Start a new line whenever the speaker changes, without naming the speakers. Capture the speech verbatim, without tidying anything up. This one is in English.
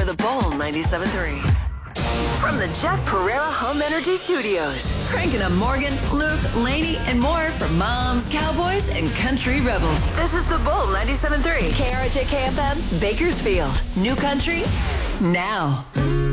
the Bull ninety-seven point three. From the Jeff Pereira Home Energy Studios, cranking up Morgan, Luke, Laney, and more for moms, cowboys, and country rebels. This is the Bull ninety-seven point three, K R J K F M, Bakersfield. New country, now.